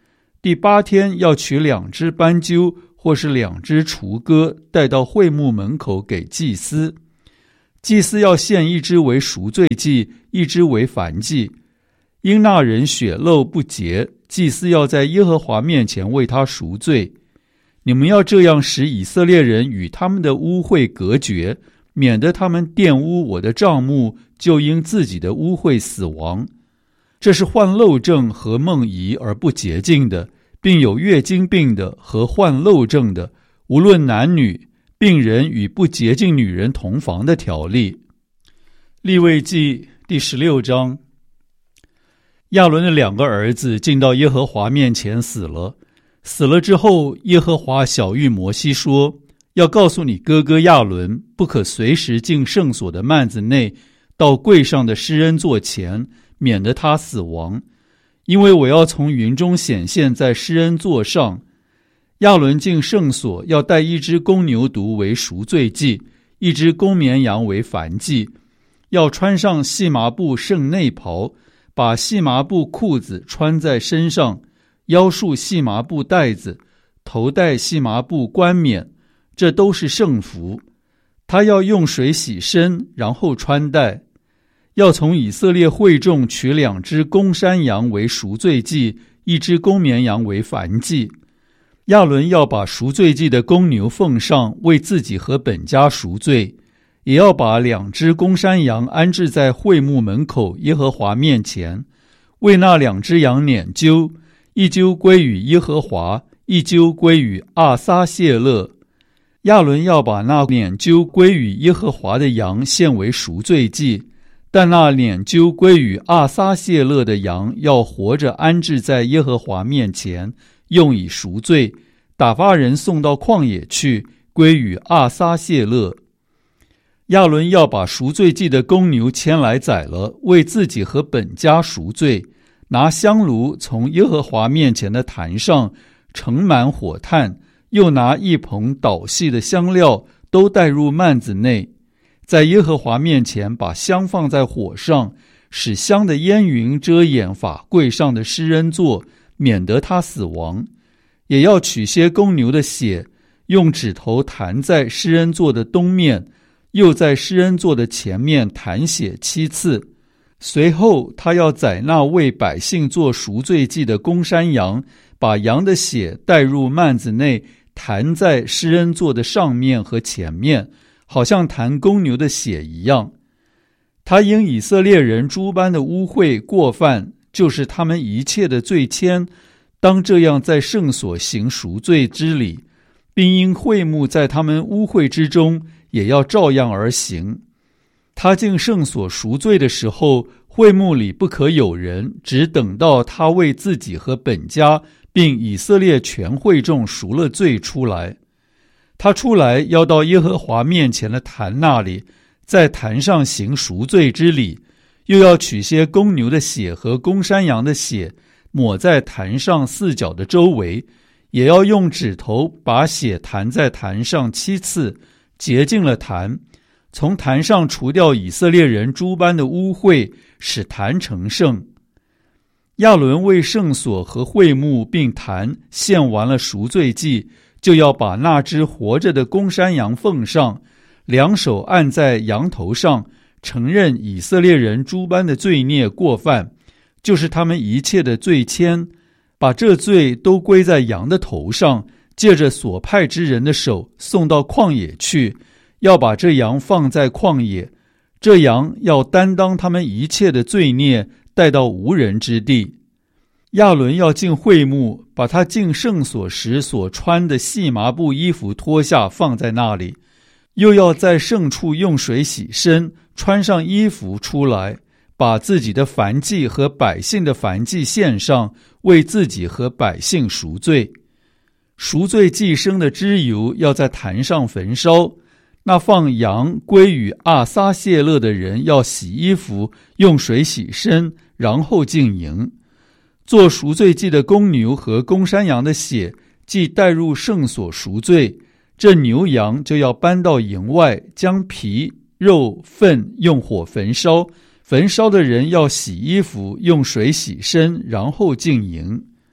第八天要取两只斑鸠或是两只雏鸽，带到会幕门口给祭司。祭司要献一只为赎罪祭，一只为燔祭。因那人血漏不洁，祭司要在耶和华面前为他赎罪。你们要这样使以色列人与他们的污秽隔绝，免得他们玷污我的帐幕，就因自己的污秽死亡。这是患漏症和梦遗而不洁净的，并有月经病的和患漏症的，无论男女，病人与不洁净女人同房的条例。利未记第十六章。亚伦的两个儿子进到耶和华面前死了。死了之后，耶和华晓谕摩西说，要告诉你哥哥亚伦，不可随时进圣所的幔子内，到柜上的施恩座前，免得他死亡，因为我要从云中显现在施恩座上。亚伦进圣所，要带一只公牛犊为赎罪祭，一只公绵羊为燔祭，要穿上细麻布圣内袍，把细麻布裤子穿在身上，腰束细麻布带子，头戴细麻布冠冕，这都是圣服。他要用水洗身，然后穿戴。要从以色列会众取两只公山羊为赎罪祭，一只公绵羊为燔祭。亚伦要把赎罪祭的公牛奉上，为自己和本家赎罪，也要把两只公山羊安置在会幕门口耶和华面前，为那两只羊拈阄，一阄归于耶和华，一阄归于阿撒谢勒。亚伦要把那拈阄归于耶和华的羊献为赎罪祭，但那拈阄归于阿撒谢勒的羊要活着安置在耶和华面前，用以赎罪，打发人送到旷野去，归于阿撒谢勒。亚伦要把赎罪祭的公牛牵来宰了，为自己和本家赎罪，拿香炉从耶和华面前的坛上盛满火炭，又拿一捧捣细的香料，都带入幔子内，在耶和华面前把香放在火上，使香的烟云遮掩法柜上的施恩座，免得他死亡。也要取些公牛的血，用指头弹在施恩座的东面，又在施恩座的前面弹血七次。随后他要宰那为百姓做赎罪祭的公山羊，把羊的血带入幔子内，弹在施恩座的上面和前面，好像弹公牛的血一样。他因以色列人诸般的污秽过犯，就是他们一切的罪愆，当这样在圣所行赎罪之礼，并因会幕在他们污秽之中，也要照样而行。他进圣所赎罪的时候，会幕里不可有人，只等到他为自己和本家并以色列全会众赎了罪出来。他出来要到耶和华面前的坛那里，在坛上行赎罪之礼，又要取些公牛的血和公山羊的血，抹在坛上四角的周围，也要用指头把血弹在坛上七次，洁净了坛，从坛上除掉以色列人诸般的污秽，使坛成圣。亚伦为圣所和会幕并坛献完了赎罪祭，就要把那只活着的公山羊奉上，两手按在羊头上，承认以色列人诸般的罪孽过犯，就是他们一切的罪愆，把这罪都归在羊的头上，借着所派之人的手送到旷野去，要把这羊放在旷野，这羊要担当他们一切的罪孽，带到无人之地。亚伦要进会幕，把他进圣所时所穿的细麻布衣服脱下，放在那里，又要在圣处用水洗身，穿上衣服出来，把自己的燔祭和百姓的燔祭献上，为自己和百姓赎罪。赎罪祭牲的脂油要在坛上焚烧。那放羊归于阿撒谢勒的人要洗衣服，用水洗身，然后进营。做赎罪祭的公牛和公山羊的血，既带入圣所赎罪，这牛羊就要搬到营外，将皮、肉、粪用火焚烧。焚烧的人要洗衣服，用水洗身，然后进营。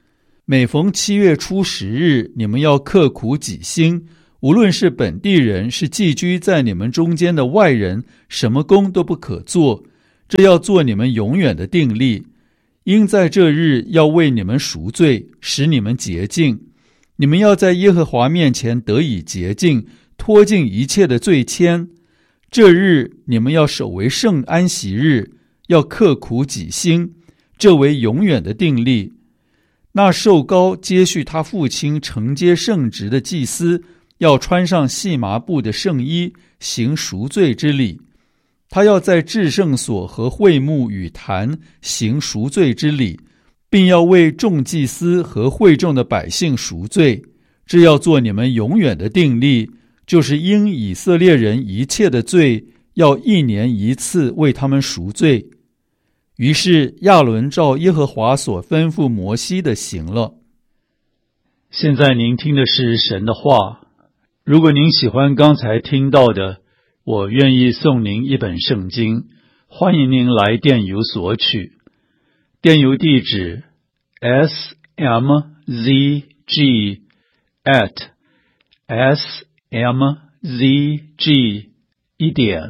每逢七月初十日，你们要刻苦己心，无论是本地人，是寄居在你们中间的外人，什么工都不可做，这要做你们永远的定例。因在这日要为你们赎罪，使你们洁净。你们要在耶和华面前得以洁净，脱尽一切的罪愆。这日你们要守为圣安息日，要刻苦己心，这为永远的定例。那受膏接续他父亲承接圣职的祭司，要穿上细麻布的圣衣，行赎罪之礼。他要在至圣所和会幕与坛行赎罪之礼，并要为众祭司和会众的百姓赎罪。这要做你们永远的定例，就是因以色列人一切的罪，要一年一次为他们赎罪。于是亚伦照耶和华所吩咐摩西的行了。现在您听的是神的话。如果您喜欢刚才听到的，我愿意送您一本圣经，欢迎您来电邮索取。电邮地址 s m z g at s m z g 一点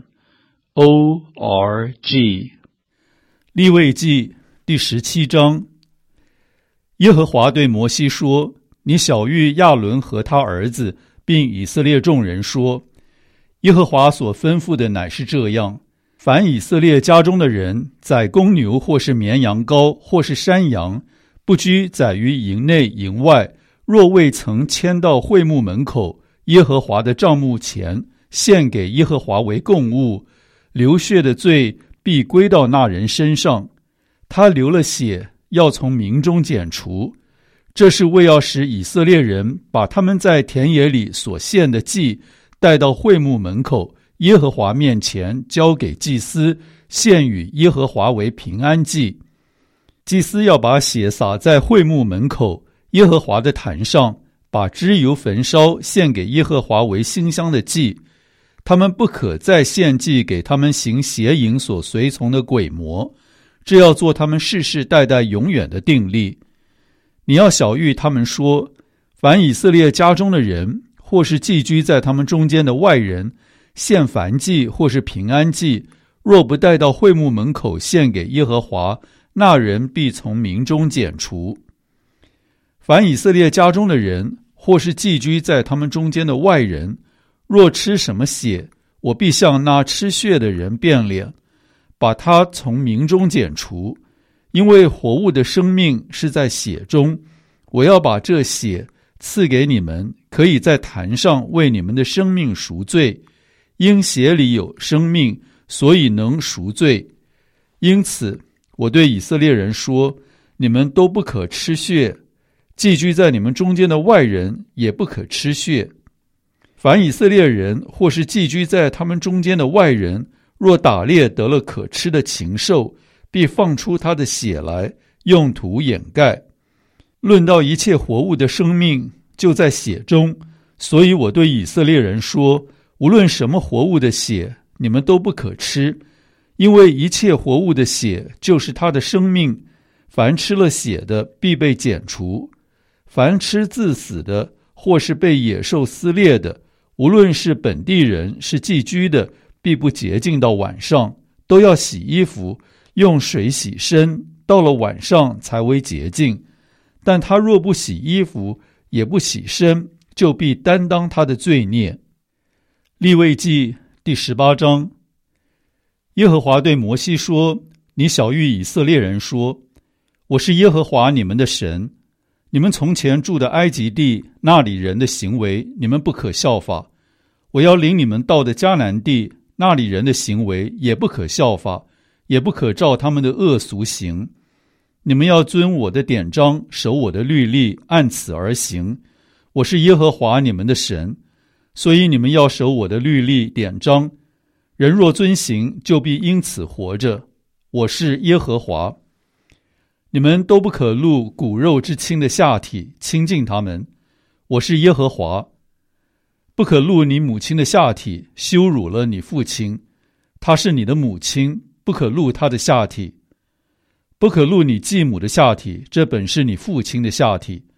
o r g。 利未记第十七章。耶和华对摩西说：你晓谕亚伦和他儿子，并以色列众人说，耶和华所吩咐的乃是这样：凡以色列家中的人宰公牛或是绵羊羔或是山羊，不拘宰于营内营外，若未曾迁到会幕门口耶和华的帐幕前，献给耶和华为供物，流血的罪必归到那人身上。他流了血，要从民中剪除。这是为要使以色列人把他们在田野里所献的祭带到会幕门口耶和华面前，交给祭司，献与耶和华为平安祭。祭司要把血洒在会幕门口耶和华的坛上，把脂油焚烧，献给耶和华为馨香的祭。他们不可再献祭给他们行邪淫所随从的鬼魔，这要做他们世世代代永远的定例。你要晓谕他们说，凡以色列家中的人，或是寄居在他们中间的外人，献燔祭或是平安祭，若不带到会幕门口献给耶和华，那人必从民中剪除。凡以色列家中的人，或是寄居在他们中间的外人，若吃什么血，我必向那吃血的人变脸，把他从民中剪除。因为活物的生命是在血中，我要把这血赐给你们，可以在坛上为你们的生命赎罪。因血里有生命，所以能赎罪。因此我对以色列人说，你们都不可吃血，寄居在你们中间的外人也不可吃血。凡以色列人或是寄居在他们中间的外人，若打猎得了可吃的禽兽，必放出他的血来，用土掩盖。论到一切活物的生命，就在血中，所以我对以色列人说，无论什么活物的血，你们都不可吃，因为一切活物的血就是他的生命，凡吃了血的必被剪除。凡吃自死的，或是被野兽撕裂的，无论是本地人是寄居的，必不洁净到晚上，都要洗衣服，用水洗身，到了晚上才为洁净。但他若不洗衣服，也不洗身，就必担当他的罪孽。利未记第十八章。耶和华对摩西说，你晓谕以色列人说，我是耶和华你们的神，你们从前住的埃及地，那里人的行为你们不可效法。我要领你们到的迦南地，那里人的行为也不可效法，也不可照他们的恶俗行。你们要遵我的典章，守我的律例，按此而行。我是耶和华你们的神，所以你们要守我的律例典章。人若遵行，就必因此活着。我是耶和华。你们都不可露骨肉之亲的下体，亲近他们。我是耶和华。不可露你母亲的下体，羞辱了你父亲。她是你的母亲，不可露她的下体。不可露你继母的下体，这本是你父亲的下体。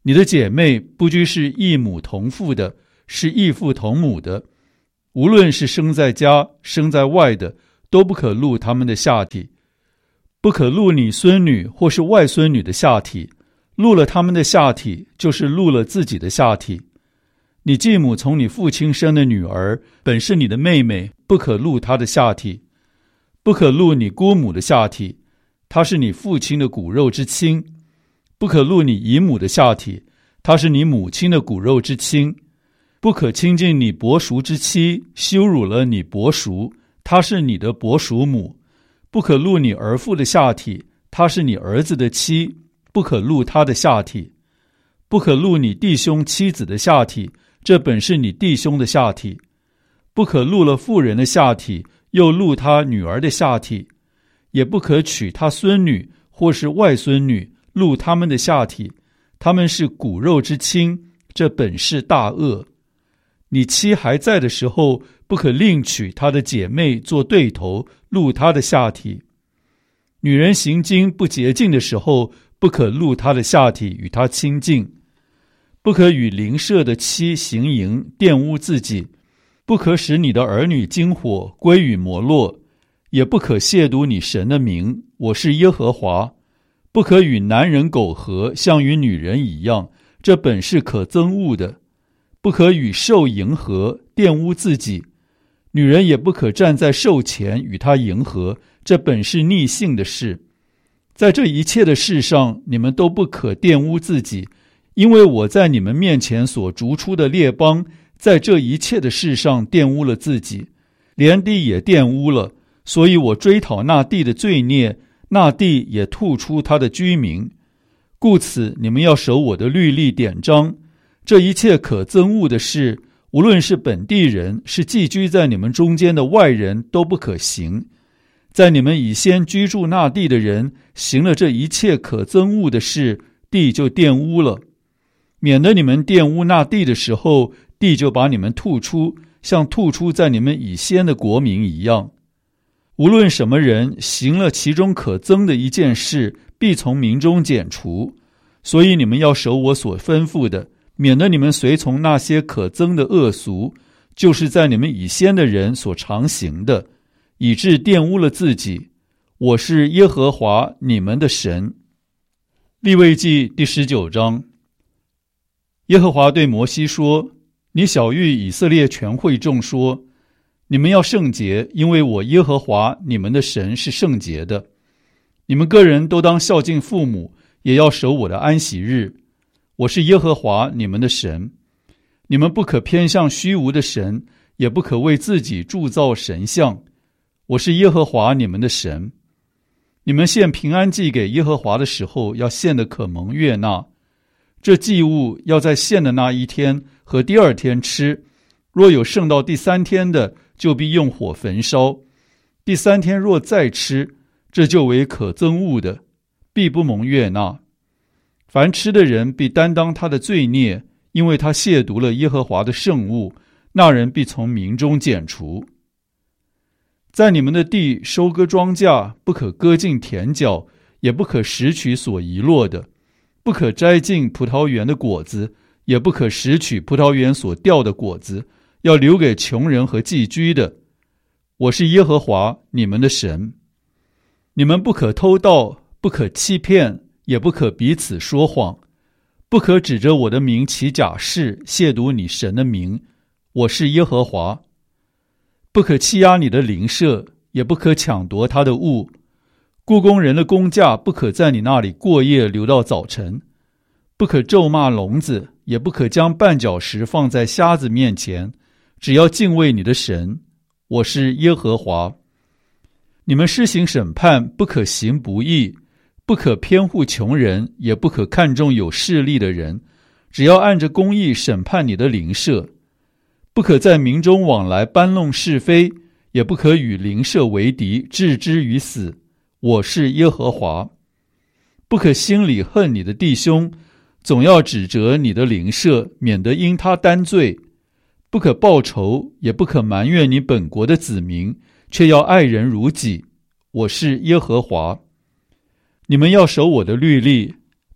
你的姐妹不拘是异母同父的，是异父同母的，无论是生在家生在外的，都不可露他们的下体。不可露你孙女或是外孙女的下体，露了他们的下体，就是露了自己的下体。你继母从你父亲生的女儿，本是你的妹妹，不可露她的下体。不可露你姑母的下体，她是你父亲的骨肉之亲。不可露你姨母的下体，她是你母亲的骨肉之亲。不可亲近你伯叔之妻，羞辱了你伯叔，她是你的伯叔母。不可露你儿妇的下体，她是你儿子的妻，不可露他的下体。不可露你弟兄妻子的下体，这本是你弟兄的下体。不可露了妇人的下体，又露他女儿的下体。也不可娶他孙女或是外孙女，露他们的下体，他们是骨肉之亲，这本是大恶。你妻还在的时候，不可另娶她的姐妹做对头，露她的下体。女人行经不洁净的时候，不可露她的下体与她亲近。不可与邻舍的妻行淫，玷污自己。不可使你的儿女经火归于摩洛，也不可亵渎你神的名，我是耶和华。不可与男人苟合，像与女人一样，这本是可憎恶的。不可与兽迎合，玷污自己。女人也不可站在兽前与他迎合，这本是逆性的事。在这一切的事上，你们都不可玷污自己，因为我在你们面前所逐出的列邦，在这一切的事上玷污了自己，连地也玷污了，所以我追讨那地的罪孽，那地也吐出他的居民。故此你们要守我的律例典章。这一切可憎恶的事，无论是本地人，是寄居在你们中间的外人，都不可行。在你们以先居住那地的人行了这一切可憎恶的事，地就玷污了。免得你们玷污那地的时候，地就把你们吐出，像吐出在你们以先的国民一样。无论什么人行了其中可憎的一件事，必从民中剪除。所以你们要守我所吩咐的，免得你们随从那些可憎的恶俗，就是在你们以先的人所常行的，以致玷污了自己。我是耶和华你们的神。利未记第十九章。耶和华对摩西说：你晓谕以色列全会众说，你们要圣洁，因为我耶和华你们的神是圣洁的。你们个人都当孝敬父母，也要守我的安息日。我是耶和华你们的神。你们不可偏向虚无的神，也不可为自己铸造神像。我是耶和华你们的神。你们献平安祭给耶和华的时候，要献的可蒙悦纳。这祭物要在献的那一天和第二天吃，若有剩到第三天的，就必用火焚烧。第三天若再吃，这就为可憎恶的，必不蒙悦纳。凡吃的人必担当他的罪孽，因为他亵渎了耶和华的圣物，那人必从民中剪除。在你们的地收割庄稼，不可割尽田角，也不可拾取所遗落的，不可摘尽葡萄园的果子，也不可拾取葡萄园所掉的果子，要留给穷人和寄居的。我是耶和华你们的神。你们不可偷盗，不可欺骗，也不可彼此说谎，不可指着我的名起假誓，亵渎你神的名。我是耶和华。不可欺压你的邻舍，也不可抢夺他的物。雇工人的工价不可在你那里过夜，留到早晨。不可咒骂聋子，也不可将绊脚石放在瞎子面前，只要敬畏你的神。我是耶和华。你们施行审判，不可行不义，不可偏护穷人，也不可看重有势力的人，只要按着公义审判你的邻舍。不可在民中往来搬弄是非，也不可与邻舍为敌，置之于死。我是耶和华。不可心里恨你的弟兄，总要指责你的邻舍，免得因他担罪。不可报仇，也不可埋怨你本国的子民，却要爱人如己。我是耶和华。你们要守我的律例，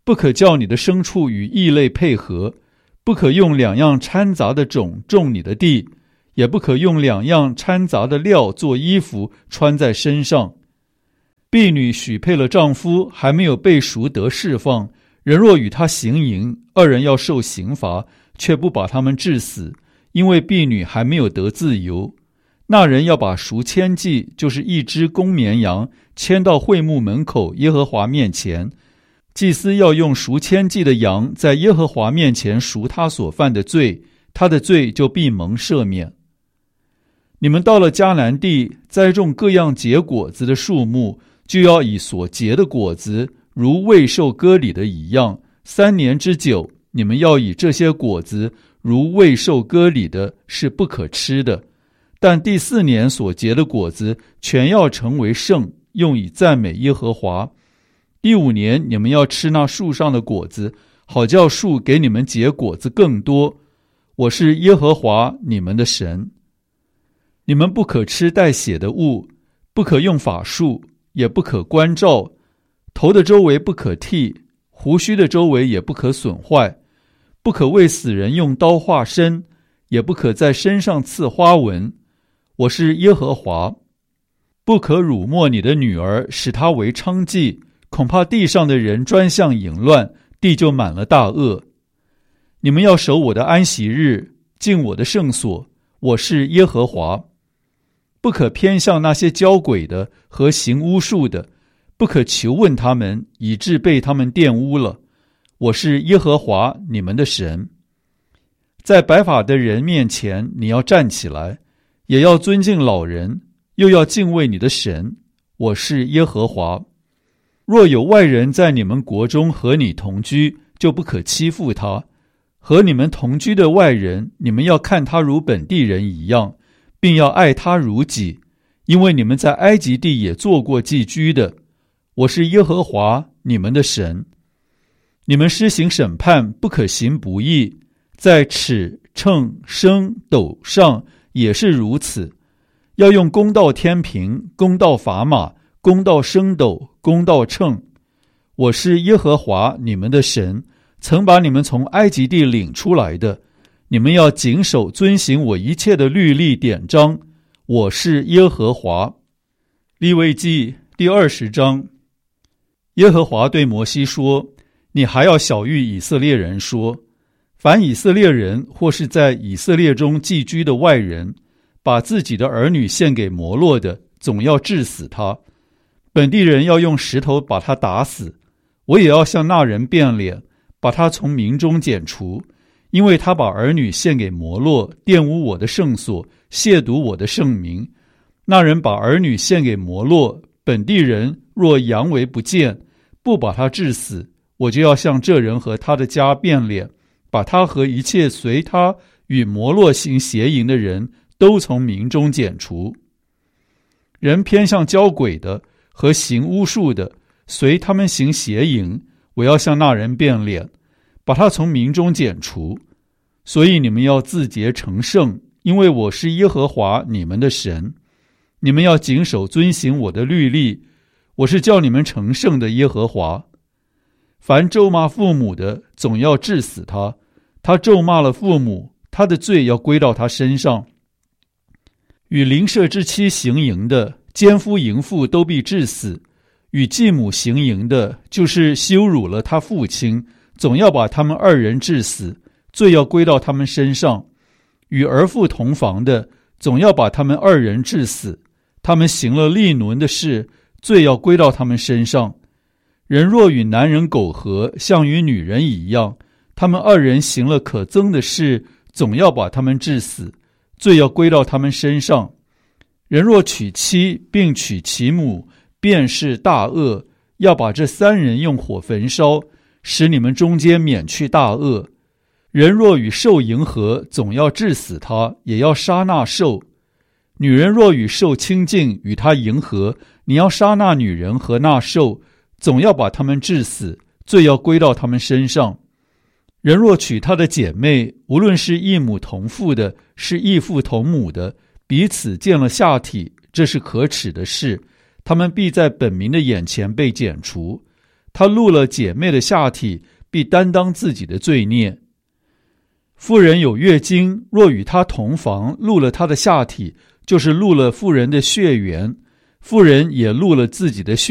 不可叫你的牲畜与异类配合，不可用两样掺杂的种种你的地，也不可用两样掺杂的料做衣服穿在身上。婢女许配了丈夫，还没有被赎得释放，人若与他行淫，二人要受刑罚，却不把他们治死，因为婢女还没有得自由。那人要把赎愆祭，就是一只公绵羊，牵到会幕门口耶和华面前。祭司要用赎愆祭的羊在耶和华面前赎他所犯的罪，他的罪就必蒙赦免。你们到了迦南地，栽种各样结果子的树木，就要以所结的果子如未受割礼的一样，三年之久，你们要以这些果子如未受割礼的，是不可吃的。但第四年所结的果子全要成为圣，用以赞美耶和华。第五年你们要吃那树上的果子，好叫树给你们结果子更多。我是耶和华你们的神。你们不可吃带血的物，不可用法术，也不可关照，头的周围不可剃，胡须的周围也不可损坏，不可为死人用刀划身，也不可在身上刺花纹。我是耶和华。不可辱没你的女儿，使她为娼妓，恐怕地上的人专向淫乱，地就满了大恶。你们要守我的安息日，敬我的圣所，我是耶和华。不可偏向那些交鬼的和行巫术的，不可求问他们，以致被他们玷污了。我是耶和华你们的神。在白发的人面前，你要站起来，也要尊敬老人，又要敬畏你的神。我是耶和华。若有外人在你们国中和你同居，就不可欺负他。和你们同居的外人，你们要看他如本地人一样，并要爱他如己，因为你们在埃及地也做过寄居的。我是耶和华你们的神。你们施行审判，不可行不义，在尺、秤、升、斗上也是如此，要用公道天平、公道砝码、公道升斗、公道秤。我是耶和华你们的神，曾把你们从埃及地领出来的。你们要谨守遵行我一切的律例典章。我是耶和华。利未记第二十章。耶和华对摩西说，你还要晓谕以色列人说，凡以色列人或是在以色列中寄居的外人，把自己的儿女献给摩洛的，总要治死他。本地人要用石头把他打死，我也要向那人变脸，把他从民中剪除，因为他把儿女献给摩洛，玷污我的圣所，亵渎我的圣名。那人把儿女献给摩洛，本地人若佯为不见，不把他治死，我就要向这人和他的家变脸，把他和一切随他与摩洛行邪淫的人都从民中剪除。人偏向交鬼的和行巫术的，随他们行邪淫，我要向那人变脸，把他从民中剪除。所以你们要自洁成圣，因为我是耶和华你们的神。你们要谨守遵行我的律例，我是叫你们成圣的耶和华。凡咒骂父母的，总要治死他。他咒骂了父母，他的罪要归到他身上。与邻舍之妻行淫的，奸夫淫妇都必治死。与继母行淫的，就是羞辱了他父亲，总要把他们二人治死，罪要归到他们身上。与儿妇同房的，总要把他们二人治死。他们行了利伦的事，罪要归到他们身上。人若与男人苟合，像与女人一样，他们二人行了可憎的事，总要把他们治死，罪要归到他们身上。人若娶妻并娶其母，便是大恶，要把这三人用火焚烧，使你们中间免去大恶。人若与兽迎合，总要治死他，也要杀那兽。女人若与兽亲近，与他迎合，你要杀那女人和那兽，总要把他们治死，罪要归到他们身上。人若娶他的姐妹，无论是异母同父的，是异父同母的，彼此见了下体，这是可耻的事，他们必在本民的眼前被剪除。 他露了姐妹的下体，必担当自己的罪孽。妇人有月经，若与她同房，露了她的下体，就是露了妇人的血缘，妇人也露了自己的血